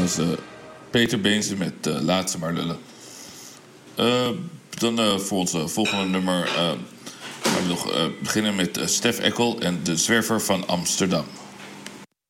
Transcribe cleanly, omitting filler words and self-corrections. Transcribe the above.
was Peter Beense met Laat ze maar lullen. Dan voor onze volgende nummer gaan we nog beginnen met Stef Eckel en De Zwerver van Amsterdam.